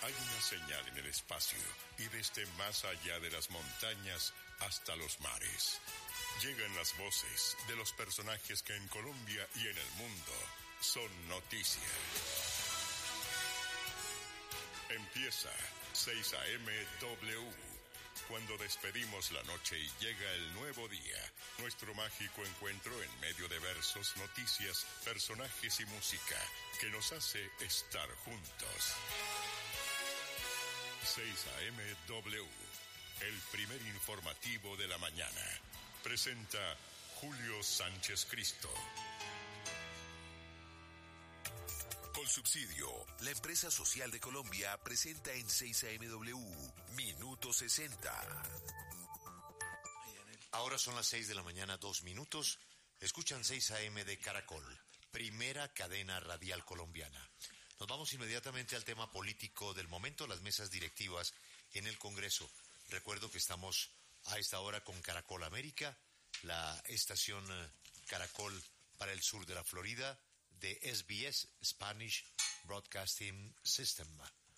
Hay una señal en el espacio y desde más allá de las montañas hasta los mares. Llegan las voces de los personajes que en Colombia y en el mundo son noticia. Empieza 6 a.m. W. Cuando despedimos la noche y llega el nuevo día, nuestro mágico encuentro en medio de versos, noticias, personajes y música que nos hace estar juntos. 6 a.m. W, el primer informativo de la mañana. Presenta Julio Sánchez Cristo. Colsubsidio, la empresa social de Colombia, presenta en 6 a.m.W, Minuto 60. Ahora son las 6 de la mañana, 2 minutos. Escuchan 6 a.m. de Caracol, primera cadena radial colombiana. Nos vamos inmediatamente al tema político del momento, las mesas directivas en el Congreso. Recuerdo que estamos a esta hora con Caracol América, la estación Caracol para el sur de la Florida, de SBS, Spanish Broadcasting System.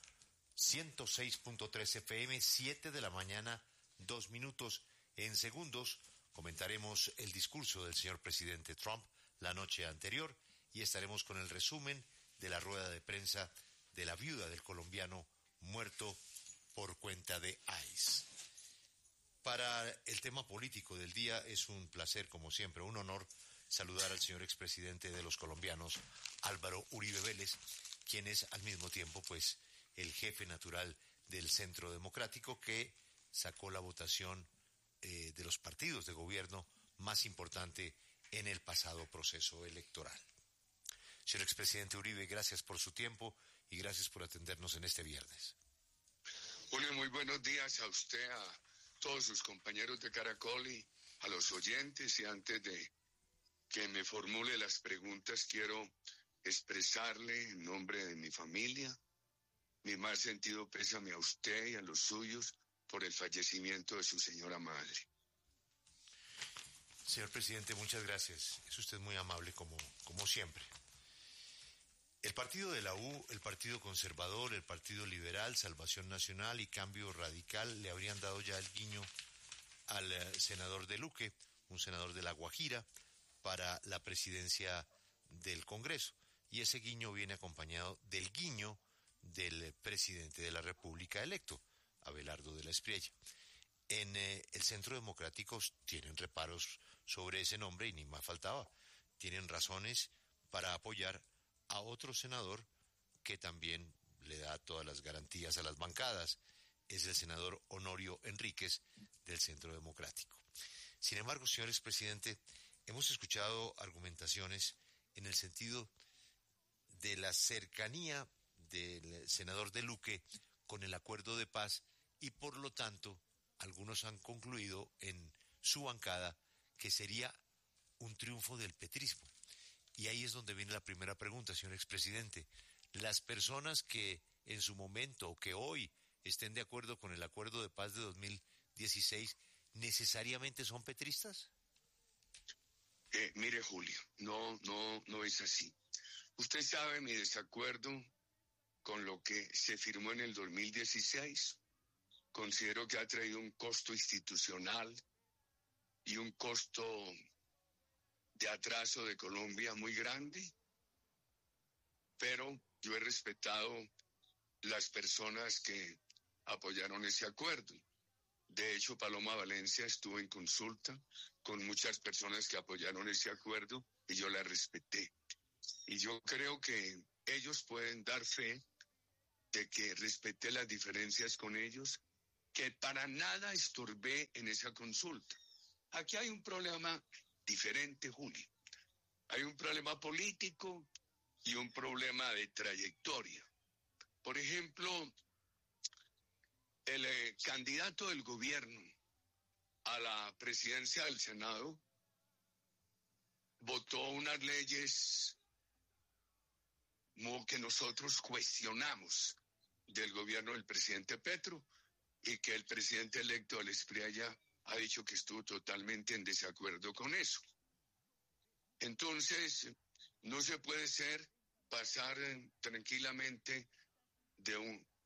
106.3 FM, 7 de la mañana, 2 minutos. En segundos comentaremos el discurso del señor presidente Trump la noche anterior y estaremos con el resumen de la rueda de prensa de la viuda del colombiano muerto por cuenta de ICE. Para el tema político del día es un placer, como siempre, un honor saludar al señor expresidente de los colombianos, Álvaro Uribe Vélez, quien es al mismo tiempo pues el jefe natural del Centro Democrático que sacó la votación de los partidos de gobierno más importante en el pasado proceso electoral. Señor expresidente Uribe, gracias por su tiempo y gracias por atendernos en este viernes. Julio, muy buenos días a usted, a todos sus compañeros de Caracol y a los oyentes. Y antes de que me formule las preguntas, quiero expresarle en nombre de mi familia mi más sentido pésame a usted y a los suyos por el fallecimiento de su señora madre. Señor presidente, muchas gracias. Es usted muy amable como siempre. El partido de la U, el Partido Conservador, el Partido Liberal, Salvación Nacional y Cambio Radical le habrían dado ya el guiño al senador de Luque, un senador de La Guajira, para la presidencia del Congreso. Y ese guiño viene acompañado del guiño del presidente de la República electo, Abelardo de la Espriella. En el Centro Democrático tienen reparos sobre ese nombre y ni más faltaba. Tienen razones para apoyar a otro senador que también le da todas las garantías a las bancadas. Es el senador Honorio Enríquez del Centro Democrático. Sin embargo, señor expresidente, hemos escuchado argumentaciones en el sentido de la cercanía del senador de Luque con el acuerdo de paz y por lo tanto algunos han concluido en su bancada que sería un triunfo del petrismo. Y ahí es donde viene la primera pregunta, señor expresidente. ¿Las personas que en su momento o que hoy estén de acuerdo con el acuerdo de paz de 2016 necesariamente son petristas? Mire, Julio, no es así. Usted sabe mi desacuerdo con lo que se firmó en el 2016. Considero que ha traído un costo institucional y un costo de atraso de Colombia muy grande, pero yo he respetado las personas que apoyaron ese acuerdo. De hecho, Paloma Valencia estuvo en consulta con muchas personas que apoyaron ese acuerdo y yo la respeté. Y yo creo que ellos pueden dar fe de que respeté las diferencias con ellos, que para nada estorbé en esa consulta. Aquí hay un problema diferente, Julio. Hay un problema político y un problema de trayectoria. Por ejemplo, el candidato del gobierno a la presidencia del Senado votó unas leyes que nosotros cuestionamos del gobierno del presidente Petro y que el presidente electo de la Espriella ha dicho que estuvo totalmente en desacuerdo con eso. Entonces, no se puede pasar tranquilamente de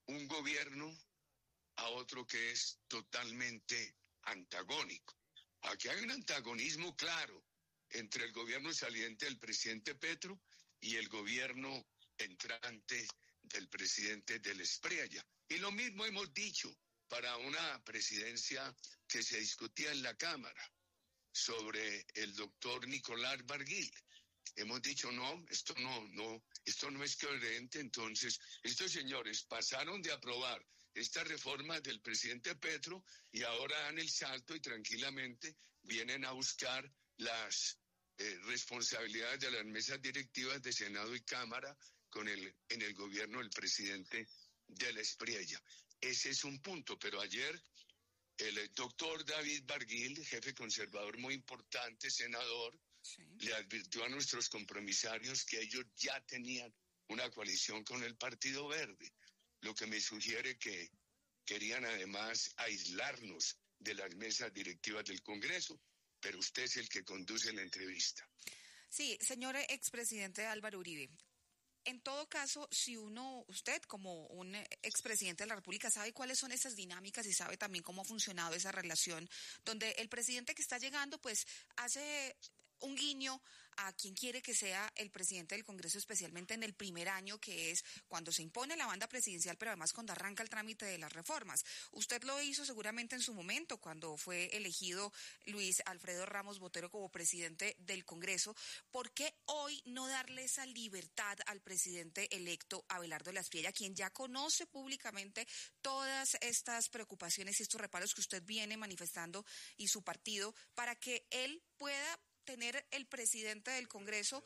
un gobierno a otro que es totalmente antagónico. Aquí hay un antagonismo claro entre el gobierno saliente del presidente Petro y el gobierno entrante del presidente del Espriella. Y lo mismo hemos dicho para una presidencia que se discutía en la Cámara sobre el doctor Nicolás Barguil. Hemos dicho, no, esto no es coherente. Entonces, estos señores pasaron de aprobar esta reforma del presidente Petro y ahora dan el salto y tranquilamente vienen a buscar las responsabilidades de las mesas directivas de Senado y Cámara en el gobierno del presidente de la Espriella. Ese es un punto, pero ayer el doctor David Barguil, jefe conservador muy importante, senador, sí, le advirtió a nuestros compromisarios que ellos ya tenían una coalición con el Partido Verde, lo que me sugiere que querían además aislarnos de las mesas directivas del Congreso, pero usted es el que conduce la entrevista. Sí, señor expresidente Álvaro Uribe. En todo caso, si usted como un expresidente de la República sabe cuáles son esas dinámicas y sabe también cómo ha funcionado esa relación, donde el presidente que está llegando pues hace un guiño a quien quiere que sea el presidente del Congreso, especialmente en el primer año, que es cuando se impone la banda presidencial, pero además cuando arranca el trámite de las reformas. Usted lo hizo seguramente en su momento, cuando fue elegido Luis Alfredo Ramos Botero como presidente del Congreso. ¿Por qué hoy no darle esa libertad al presidente electo Abelardo de la Espriella, quien ya conoce públicamente todas estas preocupaciones y estos reparos que usted viene manifestando y su partido, para que él pueda tener el presidente del Congreso?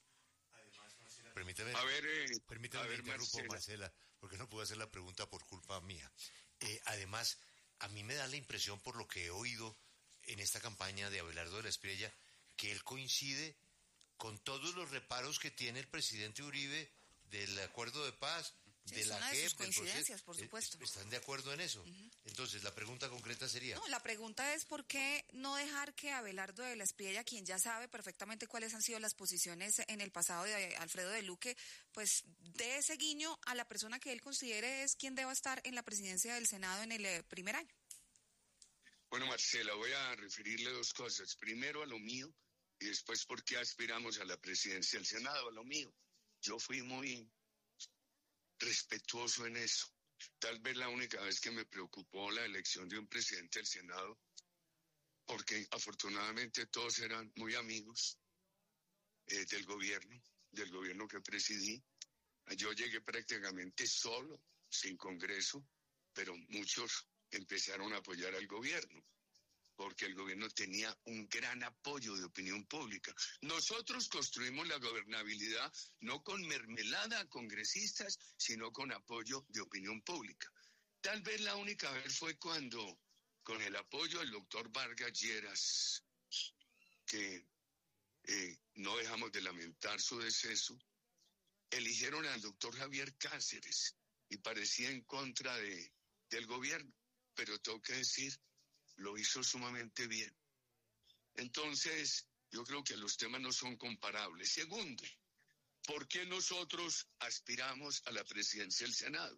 Permítame, interrumpo, Marcela, porque no puedo hacer la pregunta por culpa mía. Además, a mí me da la impresión, por lo que he oído en esta campaña de Abelardo de la Espriella, que él coincide con todos los reparos que tiene el presidente Uribe del acuerdo de paz, sí, de la JEP, de sus coincidencias, por supuesto. ¿Están de acuerdo en eso? Uh-huh. Entonces, la pregunta concreta sería... No, la pregunta es ¿por qué no dejar que Abelardo de la Espriella, quien ya sabe perfectamente cuáles han sido las posiciones en el pasado de Alfredo de Luque, pues dé ese guiño a la persona que él considere es quien deba estar en la presidencia del Senado en el primer año? Bueno, Marcela, voy a referirle dos cosas. Primero a lo mío y después por qué aspiramos a la presidencia del Senado. A lo mío, yo fui muy respetuoso en eso. Tal vez la única vez que me preocupó la elección de un presidente del Senado, porque afortunadamente todos eran muy amigos del gobierno que presidí. Yo llegué prácticamente solo, sin Congreso, pero muchos empezaron a apoyar al gobierno, porque el gobierno tenía un gran apoyo de opinión pública. Nosotros construimos la gobernabilidad no con mermelada a congresistas, sino con apoyo de opinión pública. Tal vez la única vez fue cuando, con el apoyo del doctor Vargas Lleras, que no dejamos de lamentar su deceso, eligieron al doctor Javier Cáceres y parecía en contra del gobierno, pero tengo que decir, lo hizo sumamente bien. Entonces, yo creo que los temas no son comparables. Segundo, ¿por qué nosotros aspiramos a la presidencia del Senado?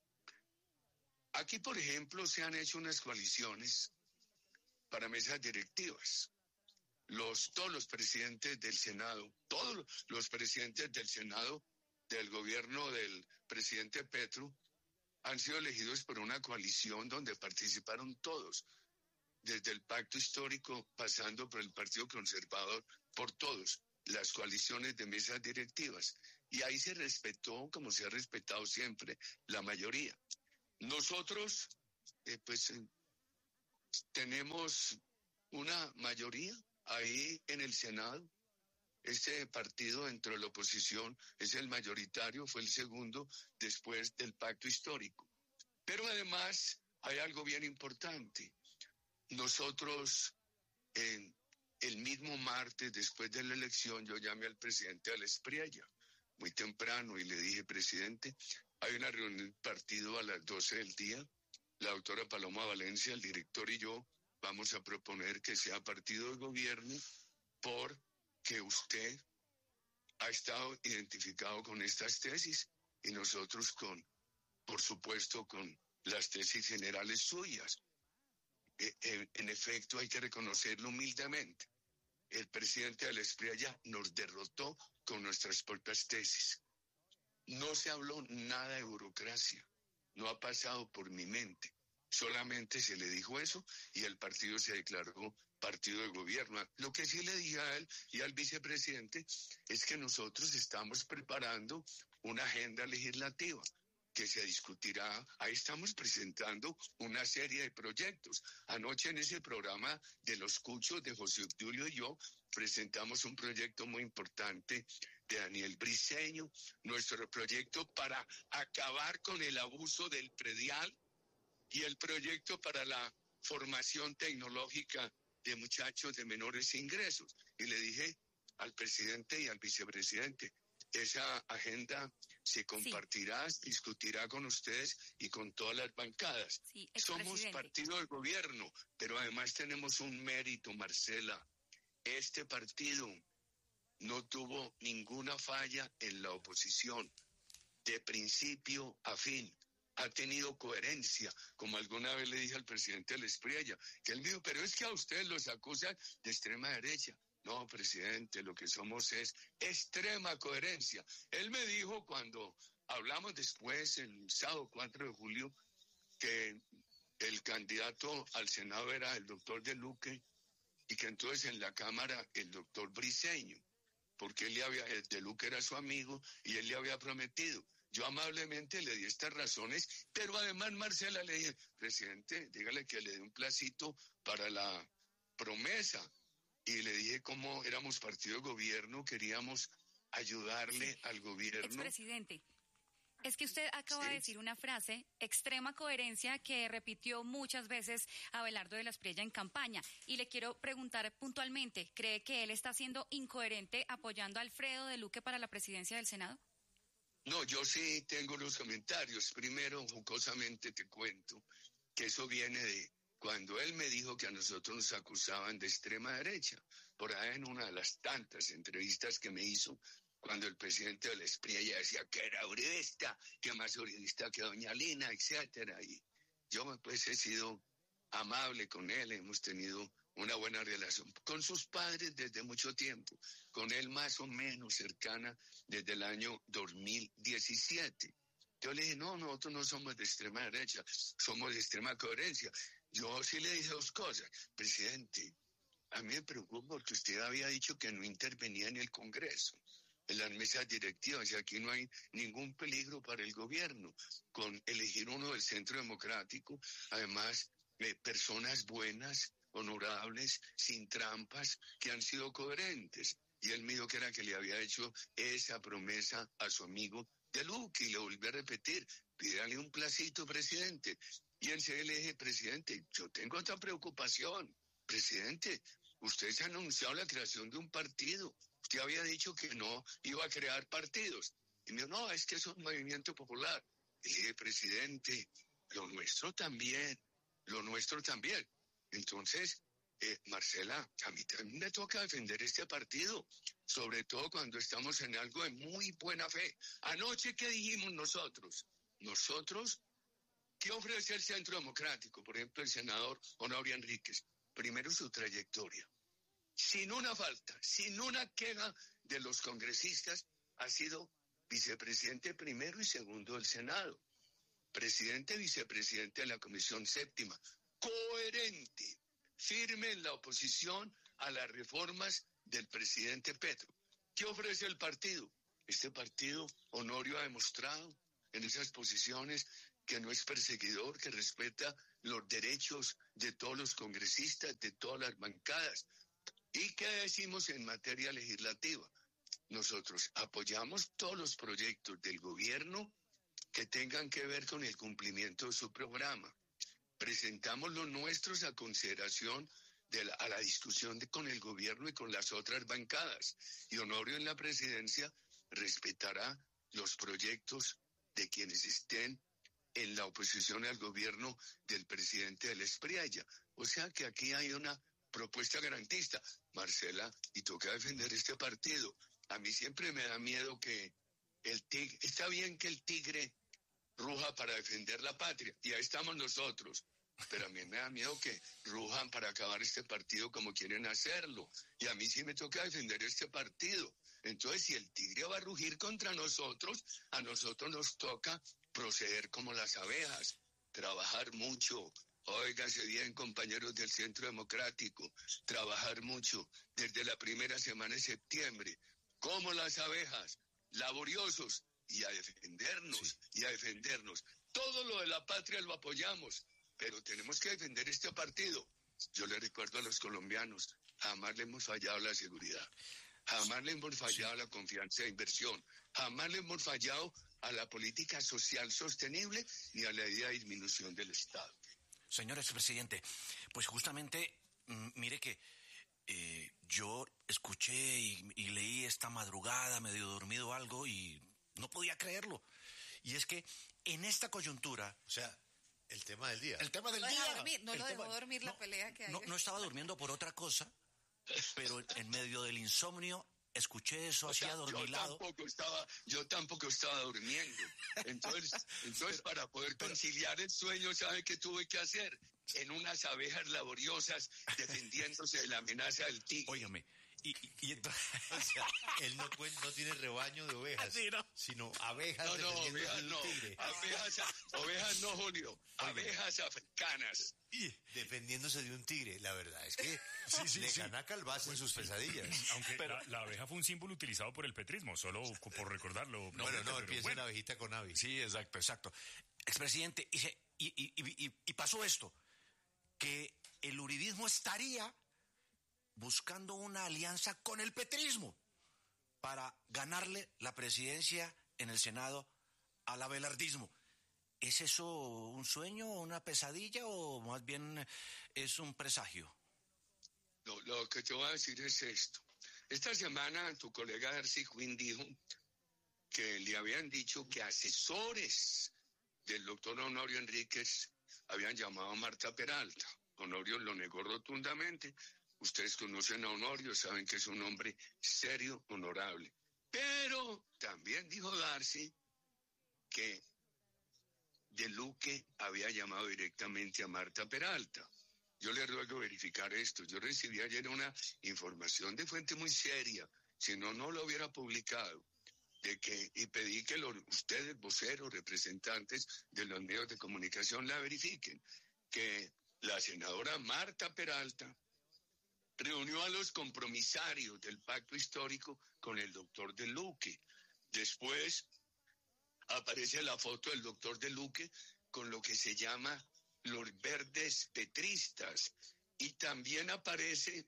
Aquí, por ejemplo, se han hecho unas coaliciones para mesas directivas. Todos los presidentes del Senado, todos los presidentes del Senado del gobierno del presidente Petro han sido elegidos por una coalición donde participaron todos, desde el Pacto Histórico, pasando por el Partido Conservador, por todos, las coaliciones de mesas directivas. Y ahí se respetó, como se ha respetado siempre, la mayoría. Nosotros, tenemos una mayoría ahí en el Senado. Este partido dentro de la oposición es el mayoritario, fue el segundo después del Pacto Histórico. Pero además hay algo bien importante. Nosotros, el mismo martes, después de la elección, yo llamé al presidente de la Espriella muy temprano y le dije, presidente, hay una reunión del partido a las 12 del día. La doctora Paloma Valencia, el director y yo vamos a proponer que sea partido de gobierno porque usted ha estado identificado con estas tesis y nosotros con por supuesto con las tesis generales suyas. En efecto, hay que reconocerlo humildemente. El presidente del Espriella nos derrotó con nuestras propias tesis. No se habló nada de burocracia, no ha pasado por mi mente. Solamente se le dijo eso y el partido se declaró partido de gobierno. Lo que sí le dije a él y al vicepresidente es que nosotros estamos preparando una agenda legislativa que se discutirá. Ahí estamos presentando una serie de proyectos. Anoche en ese programa de los cuchos de José Obdulio y yo presentamos un proyecto muy importante de Daniel Briceño, nuestro proyecto para acabar con el abuso del predial y el proyecto para la formación tecnológica de muchachos de menores ingresos. Y le dije al presidente y al vicepresidente, esa agenda se compartirá, discutirá con ustedes y con todas las bancadas. Sí, somos partido de gobierno, pero además tenemos un mérito, Marcela. Este partido no tuvo ninguna falla en la oposición, de principio a fin. Ha tenido coherencia, como alguna vez le dije al presidente del Espriella, que él dijo, pero es que a ustedes los acusan de extrema derecha. No, presidente, lo que somos es extrema coherencia. Él me dijo cuando hablamos después, el sábado 4 de julio, que el candidato al Senado era el doctor De Luque y que entonces en la Cámara el doctor Briceño, porque el De Luque era su amigo y él le había prometido. Yo amablemente le di estas razones, pero además Marcela le dije, presidente, dígale que le dé un placito para la promesa. Y le dije cómo éramos partido de gobierno, queríamos ayudarle al gobierno. Expresidente, es que usted acaba de decir una frase, extrema coherencia, que repitió muchas veces Abelardo de la Espriella en campaña. Y le quiero preguntar puntualmente, ¿cree que él está siendo incoherente apoyando a Alfredo de Luque para la presidencia del Senado? No, yo sí tengo los comentarios. Primero, jocosamente te cuento que eso viene de cuando él me dijo que a nosotros nos acusaban de extrema derecha, por ahí en una de las tantas entrevistas que me hizo, cuando el presidente del Espriella decía que era uribista, que más uribista que doña Lina, etcétera. Y yo pues he sido amable con él, hemos tenido una buena relación con sus padres desde mucho tiempo, con él más o menos cercana desde el año 2017. Yo le dije, no, nosotros no somos de extrema derecha, somos de extrema coherencia. Yo sí le dije dos cosas. Presidente, a mí me preocupa porque usted había dicho que no intervenía en el Congreso, en las mesas directivas, y aquí no hay ningún peligro para el gobierno, con elegir uno del Centro Democrático, además, personas buenas, honorables, sin trampas, que han sido coherentes. Y él me dijo que era que le había hecho esa promesa a su amigo De Luque, y le volví a repetir, pídale un placito, presidente. Y enseguida le dije, presidente, yo tengo otra preocupación. Presidente, usted se ha anunciado la creación de un partido. Usted había dicho que no iba a crear partidos. Y me dijo, no, es que eso es un movimiento popular. Y le dije, presidente, lo nuestro también. Entonces, Marcela, a mí también me toca defender este partido, sobre todo cuando estamos en algo de muy buena fe. Anoche, ¿qué dijimos nosotros? Nosotros, ¿qué ofrece el Centro Democrático? Por ejemplo, el senador Honorio Enríquez. Primero, su trayectoria. Sin una falta, sin una queja de los congresistas, ha sido vicepresidente primero y segundo del Senado. Presidente, vicepresidente de la Comisión Séptima. Coherente, firme en la oposición a las reformas del presidente Petro. ¿Qué ofrece el partido? Este partido, Honorio ha demostrado en esas posiciones que no es perseguidor, que respeta los derechos de todos los congresistas, de todas las bancadas. ¿Y qué decimos en materia legislativa? Nosotros apoyamos todos los proyectos del gobierno que tengan que ver con el cumplimiento de su programa. Presentamos los nuestros a consideración a la discusión con el gobierno y con las otras bancadas. Y Honorio en la presidencia respetará los proyectos de quienes estén en la oposición al gobierno del presidente del Espriella. O sea que aquí hay una propuesta garantista. Marcela, y toca defender este partido. A mí siempre me da miedo que el tigre, está bien que el tigre ruja para defender la patria. Y ahí estamos nosotros. Pero a mí me da miedo que rujan para acabar este partido como quieren hacerlo. Y a mí sí me toca defender este partido. Entonces, si el tigre va a rugir contra nosotros, a nosotros nos toca proceder como las abejas, trabajar mucho. Óiganse bien, compañeros del Centro Democrático, trabajar mucho desde la primera semana de septiembre, como las abejas, laboriosos, y a defendernos, y a defendernos. Todo lo de la patria lo apoyamos, pero tenemos que defender este partido. Yo le recuerdo a los colombianos, jamás le hemos fallado la seguridad, jamás le hemos fallado la confianza de inversión, jamás le hemos fallado a la política social sostenible ni a la idea de disminución del Estado. Señor expresidente, pues justamente, mire que yo escuché y leí esta madrugada, medio dormido algo, y no podía creerlo. Y es que en esta coyuntura... O sea, el tema del día. El tema del No día. lo dejó dormir la pelea que hay. No estaba durmiendo por otra cosa, pero en medio del insomnio escuché eso así adormilado. Yo tampoco estaba durmiendo. Entonces para poder conciliar el sueño, ¿sabe qué tuve que hacer? En unas abejas laboriosas defendiéndose de la amenaza del tigre. Óigame, y entonces... O sea, él no tiene rebaño de ovejas, ¿Sí, no? sino abejas ovejas defendiéndose de un tigre. Ovejas no, Julio. Abejas africanas. Defendiéndose de un tigre. La verdad es que le gana Calvás en sus pesadillas. Aunque la abeja fue un símbolo utilizado por el petrismo, solo por recordarlo. Empieza la abejita con avis. Sí, exacto. Expresidente, y pasó esto, que el uribismo estaría buscando una alianza con el petrismo para ganarle la presidencia en el Senado al abelardismo. ¿Es eso un sueño, una pesadilla o más bien es un presagio? Lo que te voy a decir es esto. Esta semana tu colega Darcy Quinn dijo que le habían dicho que asesores del doctor Honorio Enríquez habían llamado a Marta Peralta. Honorio lo negó rotundamente. Ustedes conocen a Honorio, saben que es un hombre serio, honorable. Pero también dijo Darcy que De Luque había llamado directamente a Marta Peralta. Yo le ruego verificar esto. Yo recibí ayer una información de fuente muy seria, si no, no lo hubiera publicado, y pedí que ustedes, voceros, representantes de los medios de comunicación, la verifiquen, que la senadora Marta Peralta reunió a los compromisarios del pacto histórico con el doctor De Luque. Después aparece la foto del doctor De Luque con lo que se llama los verdes petristas. Y también aparece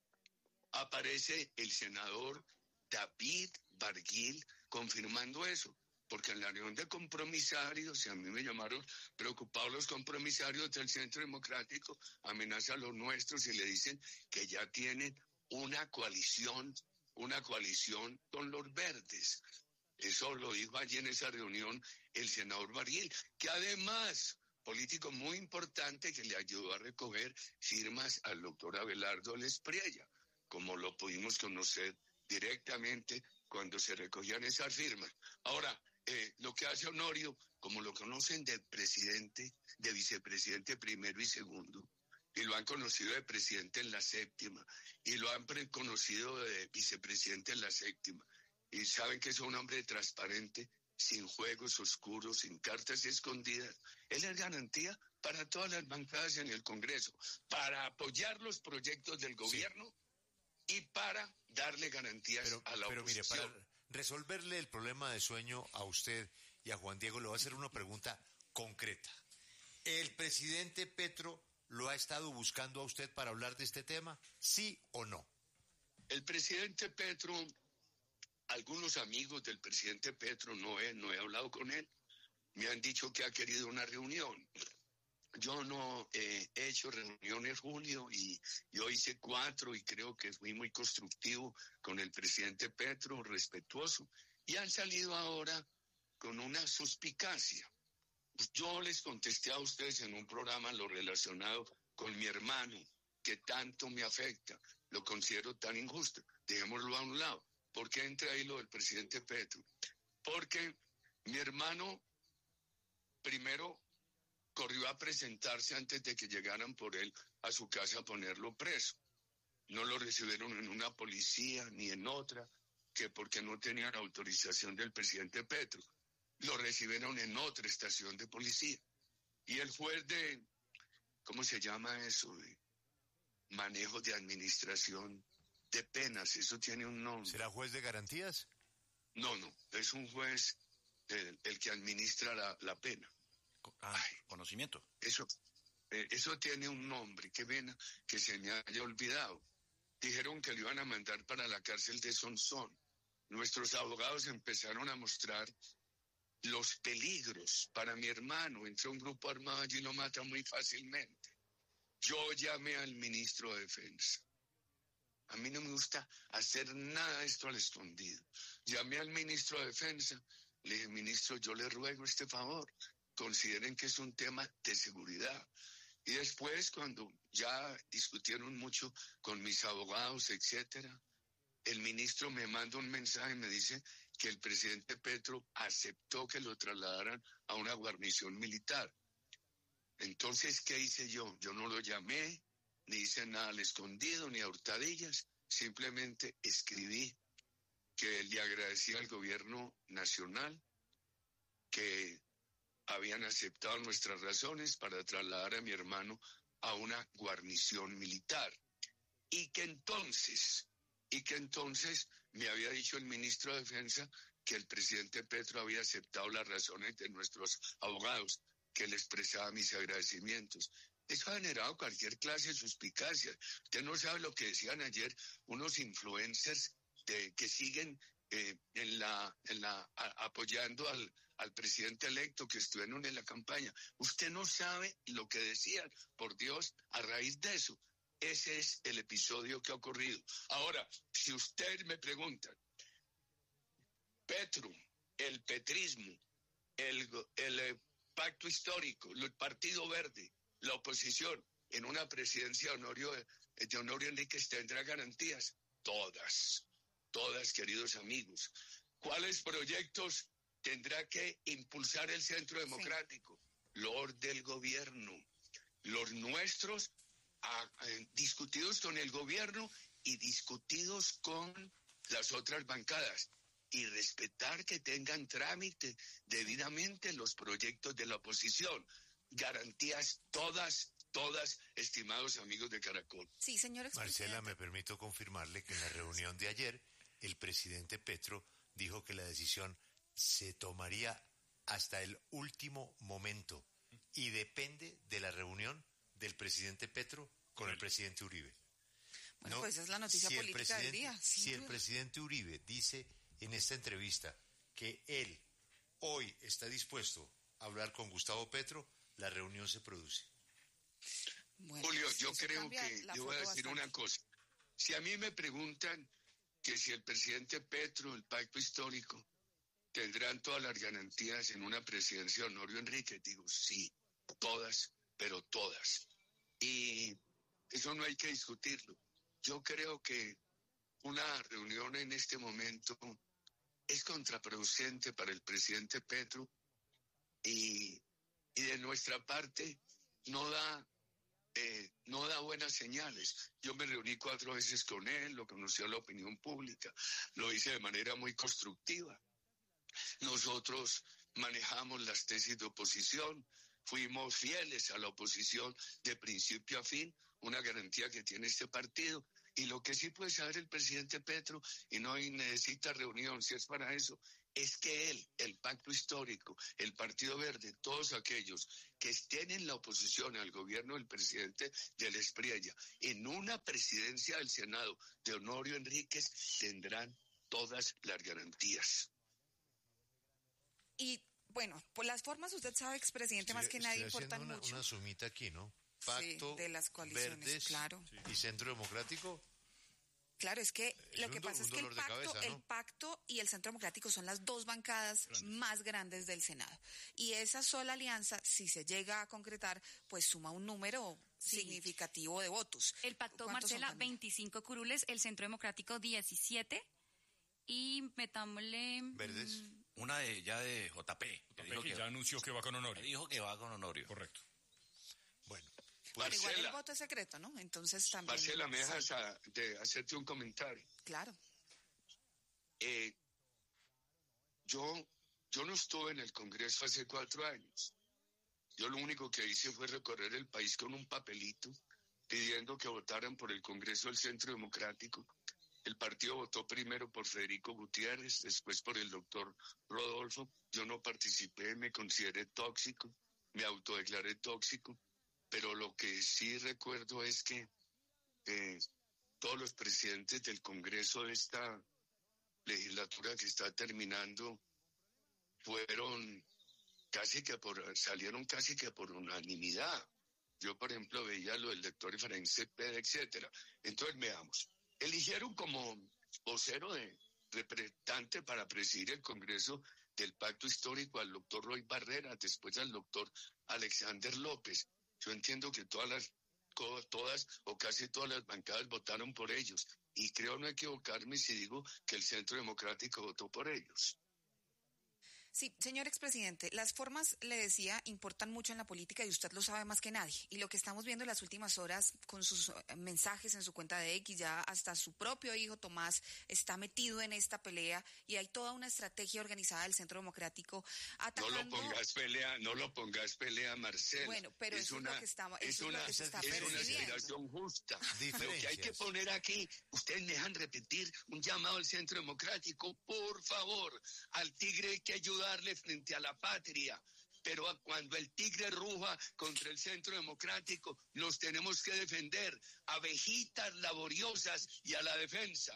el senador David Barguil confirmando eso. Porque en la reunión de compromisarios, y a mí me llamaron preocupados los compromisarios del Centro Democrático, amenazan a los nuestros y le dicen que ya tienen una coalición con los verdes. Eso lo dijo allí en esa reunión el senador Barguil, que además, político muy importante que le ayudó a recoger firmas al doctor Abelardo Lespriella, como lo pudimos conocer directamente cuando se recogían esas firmas. Ahora, lo que hace Honorio, como lo conocen de presidente, de vicepresidente primero y segundo, y lo han conocido de presidente en la séptima, y lo han conocido de vicepresidente en la séptima, y saben que es un hombre transparente, sin juegos oscuros, sin cartas escondidas. Él es garantía para todas las bancadas en el Congreso, para apoyar los proyectos del gobierno y para darle garantías a la oposición. Mire, para resolverle el problema de sueño a usted y a Juan Diego, le voy a hacer una pregunta concreta. ¿El presidente Petro lo ha estado buscando a usted para hablar de este tema? ¿Sí o no? El presidente Petro, algunos amigos del presidente Petro, no he hablado con él, me han dicho que ha querido una reunión. Yo no he hecho reuniones, Julio, y yo hice 4 y creo que fui muy constructivo con el presidente Petro, respetuoso, y han salido ahora con una suspicacia. Yo les contesté a ustedes en un programa lo relacionado con mi hermano, que tanto me afecta, lo considero tan injusto, dejémoslo a un lado. ¿Por qué entra ahí lo del presidente Petro? Porque mi hermano primero corrió a presentarse antes de que llegaran por él a su casa a ponerlo preso. No lo recibieron en una policía ni en otra, que porque no tenían autorización del presidente Petro. Lo recibieron en otra estación de policía. Y el juez de, ¿cómo se llama eso? De manejo de administración de penas, eso tiene un nombre. ¿Será juez de garantías? No, es un juez el que administra la pena. Conocimiento. Eso tiene un nombre, qué pena que se me haya olvidado. Dijeron que lo iban a mandar para la cárcel de Sonsón. Nuestros abogados empezaron a mostrar los peligros para mi hermano. Entró un grupo armado allí y lo mata muy fácilmente. Yo llamé al ministro de Defensa. A mí no me gusta hacer nada de esto al escondido. Llamé al ministro de Defensa. Le dije, ministro, yo le ruego este favor. Consideren que es un tema de seguridad. Y después, cuando ya discutieron mucho con mis abogados, etcétera, el ministro me manda un mensaje y me dice que el presidente Petro aceptó que lo trasladaran a una guarnición militar. Entonces, ¿qué hice yo? Yo no lo llamé, ni hice nada al escondido, ni a hurtadillas. Simplemente escribí que le agradecía al gobierno nacional que habían aceptado nuestras razones para trasladar a mi hermano a una guarnición militar. Y que entonces me había dicho el ministro de Defensa que el presidente Petro había aceptado las razones de nuestros abogados, que le expresaba mis agradecimientos. Eso ha generado cualquier clase de suspicacia. Usted no sabe lo que decían ayer unos influencers que siguen apoyando al presidente electo, que estuvieron en la campaña. Usted no sabe lo que decían, por Dios, a raíz de eso. Ese es el episodio que ha ocurrido. Ahora, si usted me pregunta, Petro, el petrismo, el pacto histórico, el Partido Verde, la oposición, en una presidencia de Honorio Enríquez tendrá garantías. Todas, queridos amigos. ¿Cuáles proyectos tendrá que impulsar el Centro Democrático? Sí. Los del gobierno, los nuestros, discutidos con el gobierno y discutidos con las otras bancadas. Y respetar que tengan trámite debidamente los proyectos de la oposición. Garantías todas, estimados amigos de Caracol. Sí, señor expresidente. Marcela, me permito confirmarle que en la reunión de ayer, el presidente Petro dijo que la decisión se tomaría hasta el último momento y depende de la reunión del presidente Petro con el presidente Uribe. Bueno, pues esa es la noticia política del día. Si el presidente Uribe dice en esta entrevista que él hoy está dispuesto a hablar con Gustavo Petro, la reunión se produce. Bueno, Julio, yo creo que yo voy a decir una cosa. Si a mí me preguntan que si el presidente Petro, el pacto histórico, tendrán todas las garantías en una presidencia de Honorio Enríquez, digo, sí, todas, pero todas. Y eso no hay que discutirlo. Yo creo que una reunión en este momento es contraproducente para el presidente Petro y de nuestra parte no da buenas señales. Yo me reuní 4 veces con él, lo conoció la opinión pública, lo hice de manera muy constructiva. Nosotros manejamos las tesis de oposición, fuimos fieles a la oposición de principio a fin, una garantía que tiene este partido. Y lo que sí puede saber el presidente Petro, y no necesita reunión, si es para eso, es que él, el pacto histórico, el Partido Verde, todos aquellos que estén en la oposición al gobierno del presidente del Espriella, en una presidencia del Senado de Honorio Enríquez, tendrán todas las garantías. Y bueno, por las formas usted sabe, expresidente, más que nadie importan mucho. Una sumita aquí, ¿no? Pacto, sí, de las coaliciones, Verdes, claro. Y Centro Democrático. Claro, es que lo que pasa es que el pacto y el Centro Democrático son las 2 bancadas más grandes del Senado. Y esa sola alianza, si se llega a concretar, pues suma un número significativo de votos. El pacto, Marcela, 25 curules, el Centro Democrático 17 y metámosle... ¿Verdes? Una de JP. Que ya anunció que va con Honorio. Dijo que va con Honorio. Correcto. Bueno, pero igual el voto es secreto, ¿no? Entonces también... Marcela, ¿me dejas de hacerte un comentario? Claro. Yo no estuve en el Congreso hace 4 años. Yo lo único que hice fue recorrer el país con un papelito pidiendo que votaran por el Congreso del Centro Democrático. El partido votó primero por Federico Gutiérrez, después por el doctor Rodolfo. Yo no participé, me consideré tóxico, me autodeclaré tóxico, pero lo que sí recuerdo es que todos los presidentes del Congreso de esta legislatura que está terminando salieron casi que por unanimidad. Yo, por ejemplo, veía lo del doctor Efraín Cepeda, etcétera. Entonces, veamos. Eligieron como vocero de representante para presidir el Congreso del Pacto Histórico al doctor Roy Barreras, después al doctor Alexander López. Yo entiendo que todas o casi todas las bancadas votaron por ellos. Y creo no equivocarme si digo que el Centro Democrático votó por ellos. Sí, señor expresidente, las formas, le decía, importan mucho en la política y usted lo sabe más que nadie. Y lo que estamos viendo en las últimas horas con sus mensajes en su cuenta de X, ya hasta su propio hijo Tomás está metido en esta pelea y hay toda una estrategia organizada del Centro Democrático atacando... No lo pongas pelea, Marcela. Bueno, pero eso es lo que está percibiendo. Es una aspiración justa. Lo que hay que poner aquí, ustedes me dejan repetir un llamado al Centro Democrático, por favor, al tigre hay que ayudarle frente a la patria, pero cuando el tigre ruja contra el Centro Democrático, nos tenemos que defender, abejitas laboriosas y a la defensa.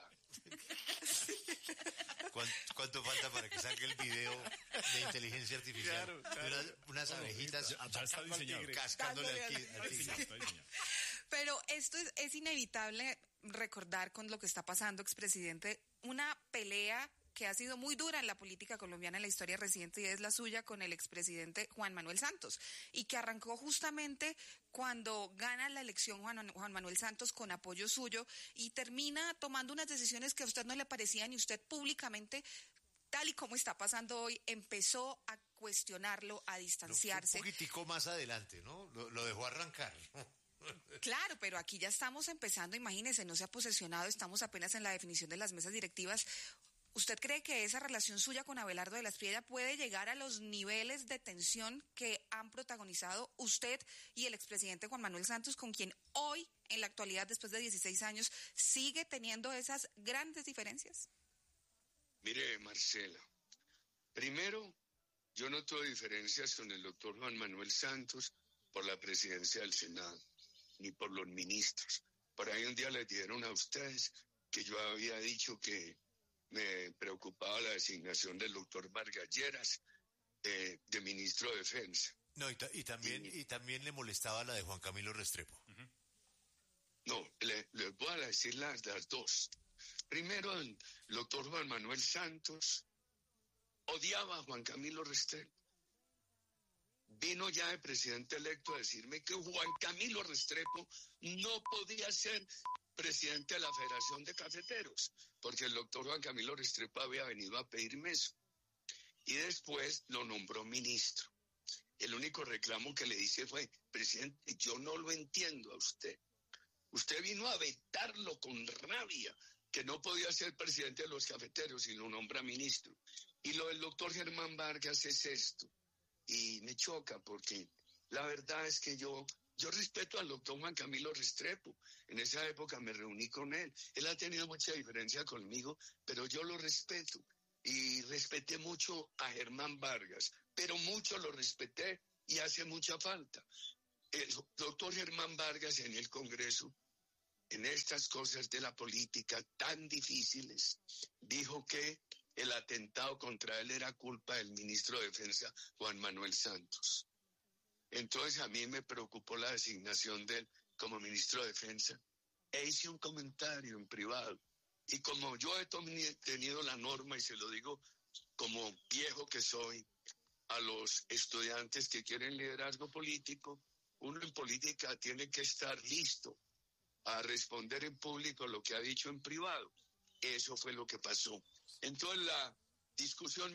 ¿Cuánto falta para que salga el video de inteligencia artificial? Claro. Unas abejitas ya está diseñado. Cascándole al tigre. Pero esto es inevitable recordar con lo que está pasando, expresidente, una pelea que ha sido muy dura en la política colombiana en la historia reciente y es la suya con el expresidente Juan Manuel Santos y que arrancó justamente cuando gana la elección Juan Manuel Santos con apoyo suyo y termina tomando unas decisiones que a usted no le parecían y usted públicamente, tal y como está pasando hoy, empezó a cuestionarlo, a distanciarse. Un poquitico más adelante, ¿no? Lo dejó arrancar, ¿no? Claro, pero aquí ya estamos empezando, imagínese, no se ha posesionado, estamos apenas en la definición de las mesas directivas. ¿Usted cree que esa relación suya con Abelardo de la Espriella puede llegar a los niveles de tensión que han protagonizado usted y el expresidente Juan Manuel Santos, con quien hoy, en la actualidad, después de 16 años, sigue teniendo esas grandes diferencias? Mire, Marcela, primero, yo no tuve diferencias con el doctor Juan Manuel Santos por la presidencia del Senado, ni por los ministros. Por ahí un día les dijeron a ustedes que yo había dicho que me preocupaba la designación del doctor Vargas Lleras de ministro de Defensa. No, y también le molestaba la de Juan Camilo Restrepo. Uh-huh. No, les voy a decir las dos. Primero, el doctor Juan Manuel Santos odiaba a Juan Camilo Restrepo. Vino ya el presidente electo a decirme que Juan Camilo Restrepo no podía ser presidente de la Federación de Cafeteros, porque el doctor Juan Camilo Restrepo había venido a pedirme eso. Y después lo nombró ministro. El único reclamo que le hice fue, presidente, yo no lo entiendo a usted. Usted vino a vetarlo con rabia, que no podía ser presidente de los cafeteros y lo nombra ministro. Y lo del doctor Germán Vargas es esto. Y me choca porque la verdad es que yo respeto al doctor Juan Camilo Restrepo. En esa época me reuní con él. Él ha tenido mucha diferencia conmigo, pero yo lo respeto. Y respeté mucho a Germán Vargas, pero mucho lo respeté y hace mucha falta. El doctor Germán Vargas en el Congreso, en estas cosas de la política tan difíciles, dijo que el atentado contra él era culpa del ministro de Defensa, Juan Manuel Santos. Entonces a mí me preocupó la designación de él como ministro de Defensa e hice un comentario en privado. Y como yo he tenido la norma, y se lo digo como viejo que soy, a los estudiantes que quieren liderazgo político, uno en política tiene que estar listo a responder en público lo que ha dicho en privado. Eso fue lo que pasó. Entonces la discusión